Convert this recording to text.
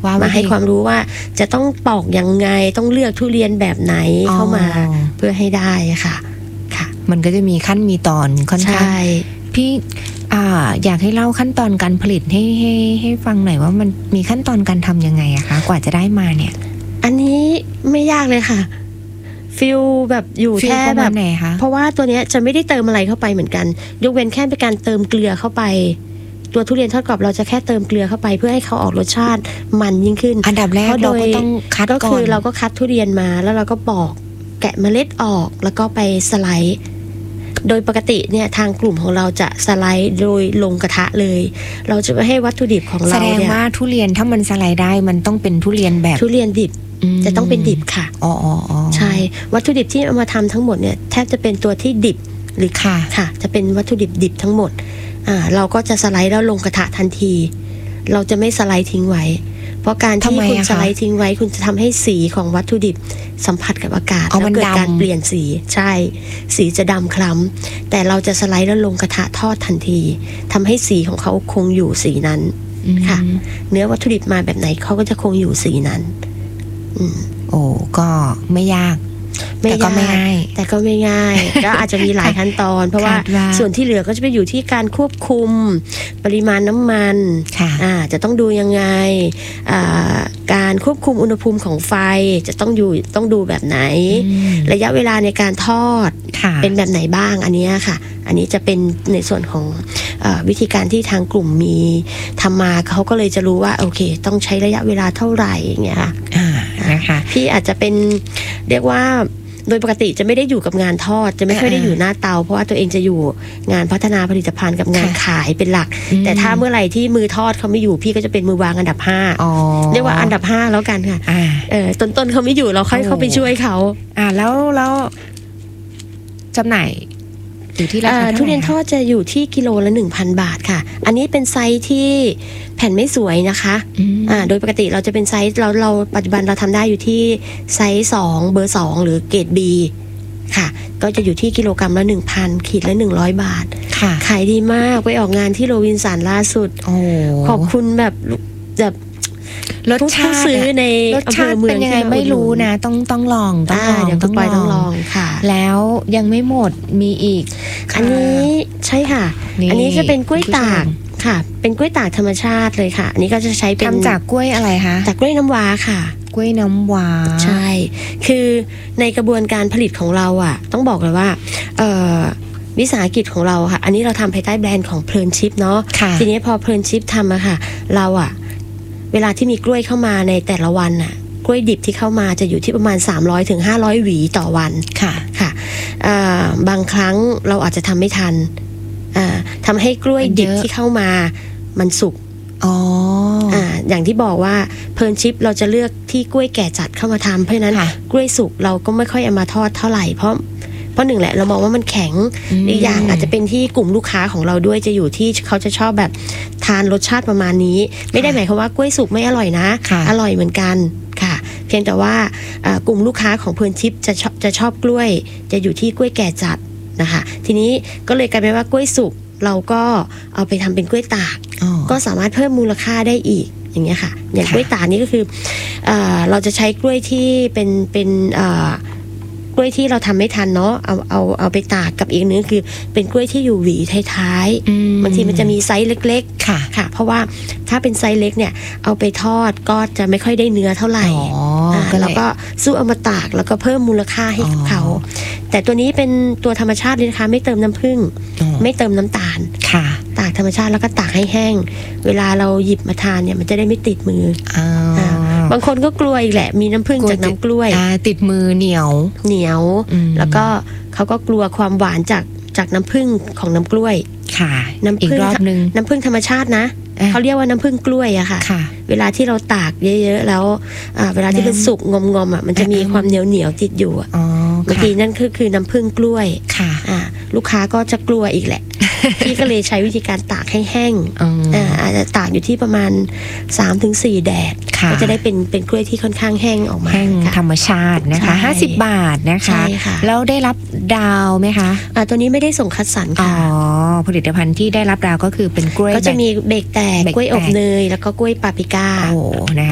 มาให้ความรู้ว่าจะต้องปอกยังไงต้องเลือกทุเรียนแบบไหนเข้ามาเพื่อให้ได้ค่ะมันก็จะมีขั้นมีตอนค่อนข้างพี่อยากให้เล่าขั้นตอนการผลิตให้ฟังหน่อยว่ามันมีขั้นตอนการทำยังไงอะคะกว่าจะได้มาเนี่ยอันนี้ไม่ยากเลยค่ะฟิลแบบอยู่แค่แบบเพราะว่าตัวนี้จะไม่ได้เติมอะไรเข้าไปเหมือนกันยกเว้นแค่เป็นการเติมเกลือเข้าไปตัวทุเรียนทอดกรอบเราจะแค่เติมเกลือเข้าไปเพื่อให้เขาออกรสชาติมันยิ่งขึ้นอันดับแรกเราก็ต้องคัดก่อนก็คือเราก็คัดทุเรียนมาแล้วเราก็ปอกแกะเมล็ดออกแล้วก็ไปสไลด์โดยปกติเนี่ยทางกลุ่มของเราจะสไลด์โดยลงกระทะเลยเราจะไม่ให้วัตถุดิบของเราเนี่ยแสดงว่าทุเรียนถ้ามันสไลด์ได้มันต้องเป็นทุเรียนแบบทุเรียนดิบจะต้องเป็นดิบค่ะใช่วัตถุดิบที่เอามาทำทั้งหมดเนี่ยแทบจะเป็นตัวที่ดิบหรือค่ะจะเป็นวัตถุดิบดิบทั้งหมดเราก็จะสไลด์แล้วลงกระทะทันทีเราจะไม่สไลด์ทิ้งไว้เพราะการที่คุณสไลด์ทิ้งไว้คุณจะทำให้สีของวัตถุดิบสัมผัสกับอากาศแล้วเกิดการเปลี่ยนสีใช่สีจะดำคล้ำแต่เราจะสไลด์แล้วลงกระทะทอดทันทีทำให้สีของเขาคงอยู่สีนั้นค่ะเนื้อวัตถุดิบมาแบบไหนเขาก็จะคงอยู่สีนั้นโอ้ก็ไม่ยากแต่ก็ไม่ง่ายก็อาจจะมีหลายขั้นตอนเพราะว่าส่วนที่เหลือก็จะไปอยู่ที่การควบคุมปริมาณน้ำมันจะต้องดูยังไงการควบคุมอุณหภูมิของไฟจะต้องดูแบบไหนระยะเวลาในการทอดเป็นแบบไหนบ้างอันนี้ค่ะอันนี้จะเป็นในส่วนของวิธีการที่ทางกลุ่มมีทำมาเขาก็เลยจะรู้ว่าโอเคต้องใช้ระยะเวลาเท่าไหร่อย่างเงี้ยค่ะนะคะพี่อาจจะเป็นเรียกว่าโดยปกติจะไม่ได้อยู่กับงานทอดจะไม่ค่อยได้อยู่หน้าเตาเพราะว่าตัวเองจะอยู่งานพัฒนาผลิตภัณฑ์กับงานขายเป็นหลักแต่ถ้าเมื่อไหร่ที่มือทอดเขาไม่อยู่พี่ก็จะเป็นมือวางอันดับ5เรียกว่าอันดับ5แล้วกันค่ะต้นเขาไม่อยู่เราค่อยเข้าไปช่วยเขาแล้วจำหน่ายอยู่ที่ราคาทุเรียนทอดจะอยู่ที่กิโลละ 1,000 บาทค่ะอันนี้เป็นไซส์ที่แผ่นไม่สวยนะคะโดยปกติเราจะเป็นไซส์เราปัจจุบันเราทำได้อยู่ที่ไซส์2เบอร์2หรือเกรด B ค่ะก็จะอยู่ที่กิโลกรัมละ 1,000 ขีดละ100 บาทขายดีมากไปออกงานที่โรบินสันล่าสุดขอบคุณแบบรสชาติซื้อในอำเภอเมืองเป็นยังไงไม่รู้นะต้องลองเดี๋ยวต้องลองค่ะแล้วยังไม่หมดมีอีกอันนี้ใช่ค่ะอันนี้จะเป็นกล้วยตากค่ะเป็นกล้วยตากธรรมชาติเลยค่ะอันนี้ก็จะใช้เป็นทำจากกล้วยอะไรคะจากกล้วยน้ำว้าค่ะกล้วยน้ำว้าใช่คือในกระบวนการผลิตของเราต้องบอกเลยว่าวิสาหกิจของเราค่ะอันนี้เราทำภายใต้แบรนด์ของเพลินชิปเนาะทีนี้พอเพลินชิปทำค่ะเราเวลาที่มีกล้วยเข้ามาในแต่ละวันกล้วยดิบที่เข้ามาจะอยู่ที่ประมาณ300 ถึง 500 หวีต่อวันค่ะบางครั้งเราอาจจะทำไม่ทันทำให้กล้วยดิบที่เข้ามามันสุกอย่างที่บอกว่าเพลินชิปเราจะเลือกที่กล้วยแก่จัดเข้ามาทำเพราะฉะนั้นกล้วยสุกเราก็ไม่ค่อยเอามาทอดเท่าไหร่เพราะหนึ่งแหละเรามองว่ามันแข็งอีกอย่างอาจจะเป็นที่กลุ่มลูกค้าของเราด้วยจะอยู่ที่เขาจะชอบแบบทานรสชาติประมาณนี้ไม่ได้หมายความว่ากล้วยสุกไม่อร่อยนะอร่อยเหมือนกันค่ะเพียงแต่ว่ากลุ่มลูกค้าของเพลินชิปจะชอบกล้วยจะอยู่ที่กล้วยแก่จัดนะคะทีนี้ก็เลยกลายเป็นว่ากล้วยสุกเราก็เอาไปทำเป็นกล้วยตากก็สามารถเพิ่มมูลค่าได้อีกอย่างเงี้ยค่ะอย่างกล้วยตากนี้ก็คือเราจะใช้กล้วยที่เป็นกล้วยที่เราทำไม่ทันเนาะเอาไปตากกับอีกนึงคือเป็นกล้วยที่อยู่หวีท้ายๆบางทีมันจะมีไซส์เล็กๆค่ะเพราะว่าถ้าเป็นไซส์เล็กเนี่ยเอาไปทอดก็จะไม่ค่อยได้เนื้อเท่าไหร่แล้วก็สู้เอามาตากแล้วก็เพิ่มมูลค่าให้กับเขาแต่ตัวนี้เป็นตัวธรรมชาติเลยนะคะไม่เติมน้ำผึ้งไม่เติมน้ำตาลตากธรรมชาติแล้วก็ตากให้แห้งเวลาเราหยิบมาทานเนี่ยมันจะได้ไม่ติดมือบางคนก็กลัวอีกแหละมีน้ำผึ้งจากน้ำกล้วยติดมือเหนียวแล้วก็เขาก็กลัวความหวานจากน้ำผึ้งของน้ำกล้วยค่ะน้ำผึ้งอีกรอบนึงน้ำผึ้งธรรมชาตินะเขาเรียกว่าน้ำผึ้งกล้วยอะค่ะเวลาที่เราตากเยอะๆแล้วเวลาที่มันสุกงอมๆมันจะมีความเหนียวติดอยู่บางทีนั่นคือน้ำผึ้งกล้วยลูกค้าก็จะกลัวอีกแหละพี่ก็เลยใช้วิธีการตากให้แห้งอาจจะตากอยู่ที่ประมาณ 3-4 แดดก็จะได้เป็นกล้วยที่ค่อนข้างแห้งออกมาแห้งธรรมชาตินะคะ50 บาทนะคะแล้วได้รับดาวไหมคะตัวนี้ไม่ได้ส่งคัดสรรค่ะผลิตภัณฑ์ที่ได้รับดาวก็คือเป็นกล้วยก็จะมีเบรกแตกกล้วยอบเนยแล้วก็กล้วยปาปริก้า